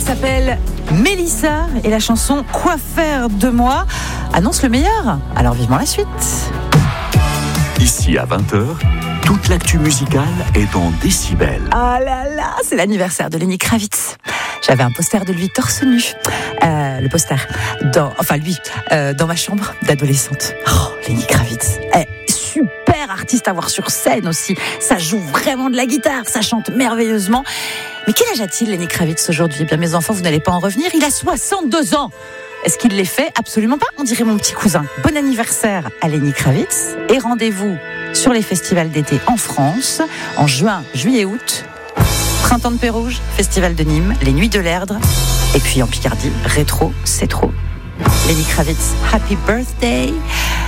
s'appelle Mélissa et la chanson Quoi faire de moi annonce le meilleur. Alors vivement la suite. Ici à 20h, toute l'actu musicale est dans Décibel. Ah là là, c'est l'anniversaire de Lenny Kravitz. J'avais un poster de lui torse nu. Le poster, dans ma chambre d'adolescente. Oh, Lenny Kravitz. Super artiste à voir sur scène aussi. Ça joue vraiment de la guitare, ça chante merveilleusement. Mais quel âge a-t-il, Lenny Kravitz, aujourd'hui ? Eh bien, mes enfants, vous n'allez pas en revenir. Il a 62 ans. Est-ce qu'il les fait ? Absolument pas. On dirait mon petit cousin. Bon anniversaire à Lenny Kravitz. Et rendez-vous sur les festivals d'été en France, en juin, juillet, août. Printemps de Pérouge, Festival de Nîmes, les Nuits de l'Erdre. Et puis en Picardie, Rétro, c'est trop. Lenny Kravitz, Happy Birthday.